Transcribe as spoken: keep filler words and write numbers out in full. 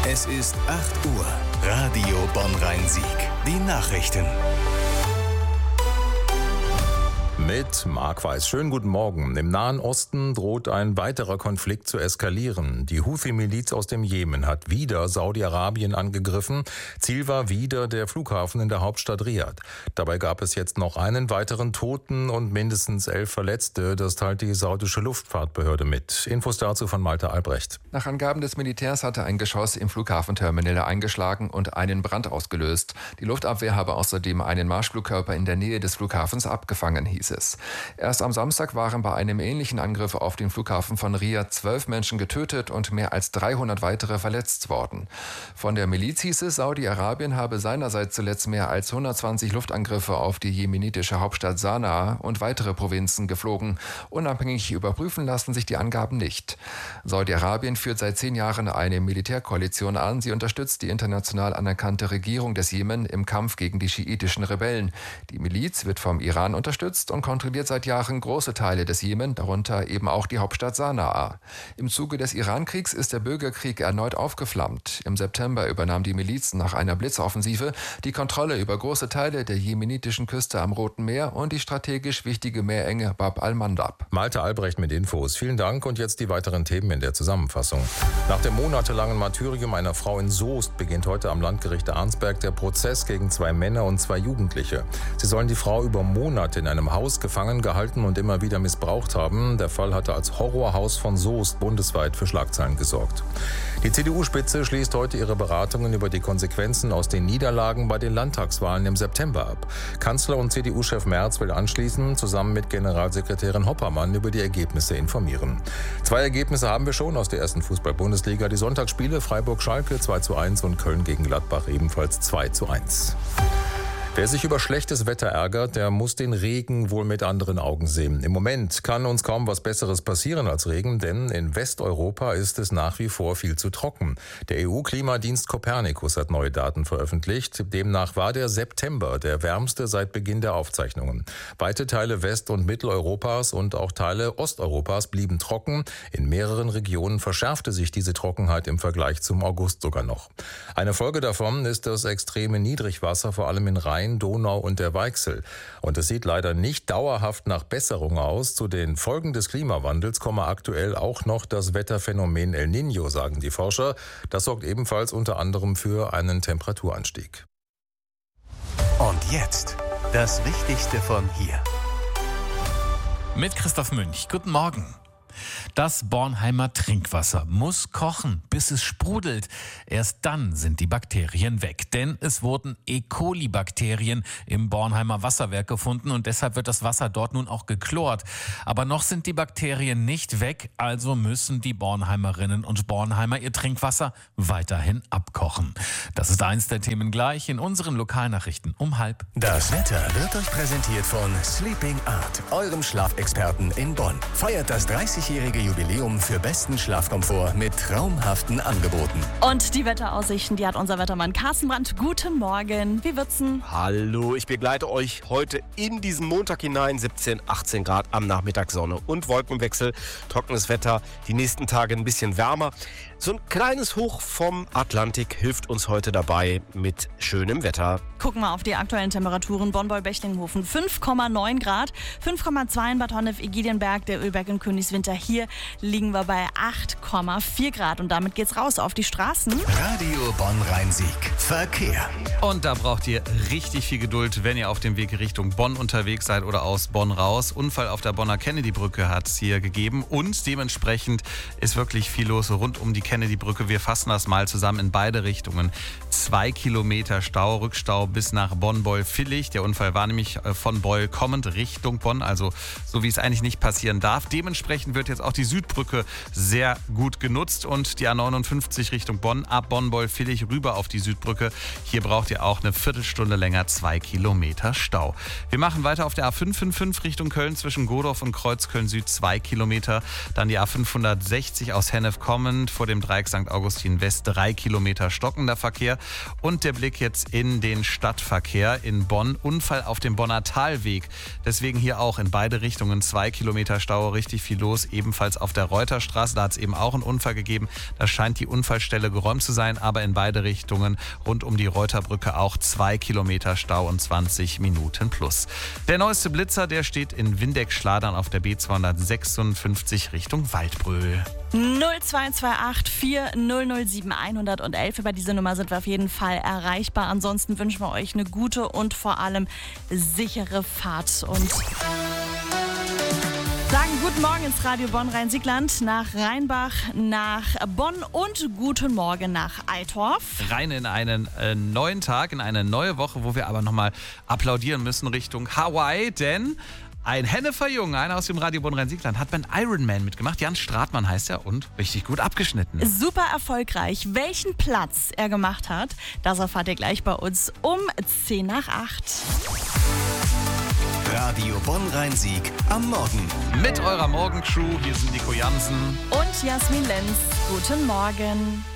Es ist acht Uhr. Radio Bonn-Rhein-Sieg. Die Nachrichten. Mit Marc Weiß. Schönen guten Morgen. Im Nahen Osten droht ein weiterer Konflikt zu eskalieren. Die Houthi-Miliz aus dem Jemen hat wieder Saudi-Arabien angegriffen. Ziel war wieder der Flughafen in der Hauptstadt Riad. Dabei gab es jetzt noch einen weiteren Toten und mindestens elf Verletzte. Das teilt die saudische Luftfahrtbehörde mit. Infos dazu von Malte Albrecht. Nach Angaben des Militärs hatte ein Geschoss im Flughafenterminal eingeschlagen und einen Brand ausgelöst. Die Luftabwehr habe außerdem einen Marschflugkörper in der Nähe des Flughafens abgefangen, hieß es. Erst am Samstag waren bei einem ähnlichen Angriff auf den Flughafen von Riad zwölf Menschen getötet und mehr als dreihundert weitere verletzt worden. Von der Miliz hieß es, Saudi-Arabien habe seinerseits zuletzt mehr als hundertzwanzig Luftangriffe auf die jemenitische Hauptstadt Sanaa und weitere Provinzen geflogen. Unabhängig überprüfen lassen sich die Angaben nicht. Saudi-Arabien führt seit zehn Jahren eine Militärkoalition an. Sie unterstützt die international anerkannte Regierung des Jemen im Kampf gegen die schiitischen Rebellen. Die Miliz wird vom Iran unterstützt und kontrolliert seit Jahren große Teile des Jemen, darunter eben auch die Hauptstadt Sanaa. Im Zuge des Irankriegs ist der Bürgerkrieg erneut aufgeflammt. Im September übernahm die Miliz nach einer Blitzoffensive die Kontrolle über große Teile der jemenitischen Küste am Roten Meer und die strategisch wichtige Meerenge Bab al-Mandab. Malte Albrecht mit Infos. Vielen Dank und jetzt die weiteren Themen in der Zusammenfassung. Nach dem monatelangen Martyrium einer Frau in Soest beginnt heute am Landgericht Arnsberg der Prozess gegen zwei Männer und zwei Jugendliche. Sie sollen die Frau über Monate in einem Haus gefangen gehalten und immer wieder missbraucht haben. Der Fall hatte als Horrorhaus von Soest bundesweit für Schlagzeilen gesorgt. Die C D U-Spitze schließt heute ihre Beratungen über die Konsequenzen aus den Niederlagen bei den Landtagswahlen im September ab. Kanzler und C D U-Chef Merz will anschließend zusammen mit Generalsekretärin Hoppermann über die Ergebnisse informieren. Zwei Ergebnisse haben wir schon aus der ersten Fußball-Bundesliga. Die Sonntagsspiele Freiburg-Schalke zwei zu eins und Köln gegen Gladbach ebenfalls zwei zu eins. Wer sich über schlechtes Wetter ärgert, der muss den Regen wohl mit anderen Augen sehen. Im Moment kann uns kaum was Besseres passieren als Regen, denn in Westeuropa ist es nach wie vor viel zu trocken. Der E U-Klimadienst Copernicus hat neue Daten veröffentlicht. Demnach war der September der wärmste seit Beginn der Aufzeichnungen. Weite Teile West- und Mitteleuropas und auch Teile Osteuropas blieben trocken. In mehreren Regionen verschärfte sich diese Trockenheit im Vergleich zum August sogar noch. Eine Folge davon ist das extreme Niedrigwasser, vor allem in Rhein, Donau und der Weichsel. Und es sieht leider nicht dauerhaft nach Besserung aus. Zu den Folgen des Klimawandels komme aktuell auch noch das Wetterphänomen El Niño, sagen die Forscher. Das sorgt ebenfalls unter anderem für einen Temperaturanstieg. Und jetzt das Wichtigste von hier. Mit Christoph Münch. Guten Morgen. Das Bornheimer Trinkwasser muss kochen, bis es sprudelt. Erst dann sind die Bakterien weg. Denn es wurden E. coli-Bakterien im Bornheimer Wasserwerk gefunden und deshalb wird das Wasser dort nun auch geklort. Aber noch sind die Bakterien nicht weg, also müssen die Bornheimerinnen und Bornheimer ihr Trinkwasser weiterhin abkochen. Das ist eins der Themen gleich in unseren Lokalnachrichten um halb. Das Wetter wird euch präsentiert von Sleeping Art, eurem Schlafexperten in Bonn. Feiert das dreißigjährige Jubiläum für besten Schlafkomfort mit traumhaften Angeboten. Und die Wetteraussichten, die hat unser Wettermann Carsten Brandt. Guten Morgen, wie wird's denn? Hallo, ich begleite euch heute in diesen Montag hinein. siebzehn, achtzehn Grad am Nachmittag, Sonne und Wolkenwechsel. Trockenes Wetter, die nächsten Tage ein bisschen wärmer. So ein kleines Hoch vom Atlantik hilft uns heute dabei mit schönem Wetter. Gucken wir auf die aktuellen Temperaturen. Bonn-Beul-Bechlinghofen fünf Komma neun Grad, fünf Komma zwei in Bad Honnef-Egidionberg, der Ölberg in Königswinter. Hier liegen wir bei acht Komma vier Grad und damit geht's raus auf die Straßen. Radio Bonn-Rhein-Sieg. Verkehr. Und da braucht ihr richtig viel Geduld, wenn ihr auf dem Weg Richtung Bonn unterwegs seid oder aus Bonn raus. Unfall auf der Bonner Kennedy-Brücke hat es hier gegeben und dementsprechend ist wirklich viel los rund um die Kennedy-Brücke. Wir fassen das mal zusammen in beide Richtungen. Zwei Kilometer Stau, Rückstau bis nach Bonn-Beul-Villig. Der Unfall war nämlich von Beul kommend Richtung Bonn, also so wie es eigentlich nicht passieren darf. Dementsprechend wird jetzt auch die Südbrücke sehr gut genutzt und die A neunundfünfzig Richtung Bonn, ab Bonn-Beul-Villig rüber auf die Südbrücke. Hier braucht ihr auch eine Viertelstunde länger, zwei Kilometer Stau. Wir machen weiter auf der A fünf fünf fünf Richtung Köln zwischen Godorf und Kreuzköln Süd, zwei Kilometer. Dann die A fünfhundertsechzig aus Hennef kommend vor dem Dreieck Sankt Augustin West, drei Kilometer stockender Verkehr. Und der Blick jetzt in den Stadtverkehr in Bonn. Unfall auf dem Bonner Talweg. Deswegen hier auch in beide Richtungen zwei Kilometer Stau, richtig viel los. ebenfalls auf der Reuterstraße. Da hat es eben auch einen Unfall gegeben. Da scheint die Unfallstelle geräumt zu sein, aber in beide Richtungen rund um die Reuterbrücke auch zwei Kilometer Stau und zwanzig Minuten plus. Der neueste Blitzer, der steht in Windeck-Schladern auf der B zweihundertsechsundfünfzig Richtung Waldbröl. null zwei zwei acht vier null null sieben eins eins eins. Über diese Nummer sind wir auf jeden Fall erreichbar. Ansonsten wünschen wir euch eine gute und vor allem sichere Fahrt und sagen guten Morgen ins Radio Bonn Rhein-Siegland, nach Rheinbach, nach Bonn und guten Morgen nach Eitorf. Rein in einen äh, neuen Tag, in eine neue Woche, wo wir aber nochmal applaudieren müssen Richtung Hawaii, denn ein Hennefer Junge, einer aus dem Radio Bonn Rhein-Siegland, hat beim Ironman mitgemacht. Jan Stratmann heißt er und richtig gut abgeschnitten. Super erfolgreich. Welchen Platz er gemacht hat, das erfahrt ihr gleich bei uns um zehn nach acht. Radio Bonn Rhein-Sieg am Morgen. Mit eurer Morgencrew, hier sind Nico Jansen Und Jasmin Lenz. Guten Morgen.